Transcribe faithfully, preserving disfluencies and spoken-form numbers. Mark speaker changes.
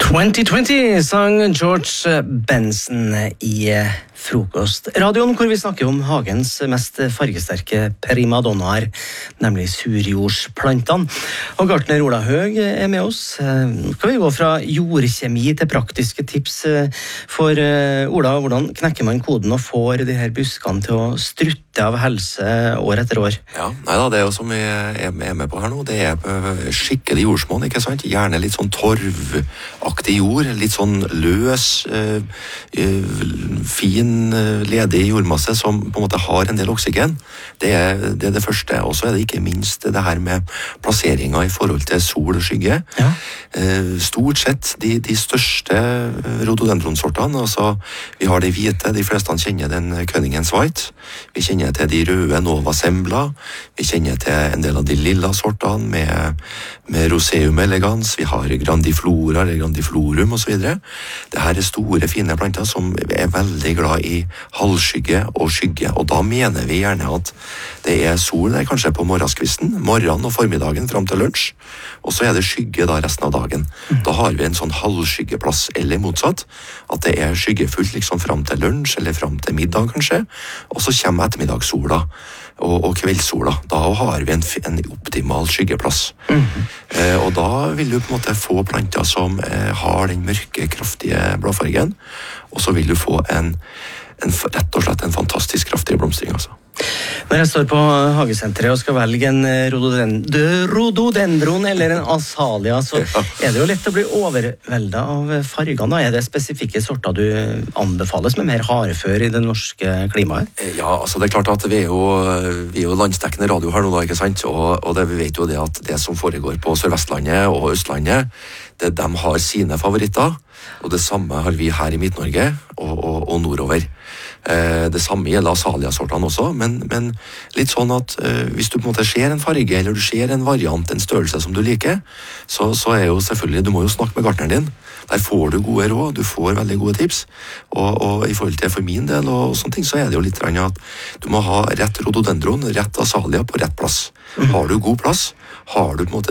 Speaker 1: twenty twenty sang George Benson i Frokostradioen, hvor vi snakker om hagens mest fargesterke primadonnaer, nemlig surjordsplantene. Og gartner Ola Høeg er med oss. Nå skal vi gå fra jordkjemi til praktiske tips. For Ola, hvordan knekker man koden og får de her buskene til å strutte av helse år etter år?
Speaker 2: Ja, nei da, det er jo som vi er med på her nå, det er skikkelig jordsmonn, ikke sant? Gjerne litt sånn torvaktig jord, litt sånn løs, øh, øh, fin, ledig jordmasse som på en måte har en del oksygen. Det er det, er det første. Og så er det ikke minst det her med plasseringen i forhold til sol og skygge.
Speaker 1: Ja.
Speaker 2: Eh, stort sett de, de største rhododendronsortene, altså vi har de hvite, de fleste kjenner den Cunninghams White, vi kjenner til de røde Nova Sembla, vi kjenner til en del av de lilla sortene med, med Roseum elegans, vi har Grandiflora eller Grandiflorum og så videre. Det her er store, fine planter som er veldig glad i halvskygge og skygge, og da mener vi gjerne at det er sol der kanskje på morgenskvisten, morgenen og formiddagen frem til lunsj, og så er det skygge da resten av dagen. Da har vi en sånn halvskyggeplass, eller motsatt, at det er skyggefullt liksom frem til lunsj, eller frem til middag kanskje, og så kommer ettermiddagssola og, og kveldssola. Da har vi en, en optimal skyggeplass. Mm-hmm. Eh, og da vil du på en måte få planter som eh, har den mørke, kraftige bladfargen, og så vil du få en, en rett og slett en fantastisk kraftig blomstring, altså.
Speaker 1: Når jeg står på hagesenteret og skal velge en rhododend- rhododendron eller en azalea, så er det jo lett å bli overveldet av fargene. Er det spesifikke sorter du anbefales med mer hardfør i det norske klimaet?
Speaker 2: Ja, altså det er klart at vi er jo, vi er jo landsdekkende radio her nå da, ikke sant? Og, og det, vi vet jo det at det som foregår på Sørvestlandet og Østlandet, det, de har sine favoritter, og det samme har vi her i Midt-Norge og, og, og nordover. Eh, det samme gjelder azalea-sortene også, men, men litt sånn at eh, hvis du på en måte ser en farge, eller du ser en variant, en størrelse som du liker, så, så er jo selvfølgelig, du må jo snakke med gartneren din. Der får du gode råd, du får veldig gode tips, og, og i forhold til for min del og sånne ting, så er det jo litt rann at du må ha rett rhododendron, rett azalea på rett plass. Har du god plass, har du på en måte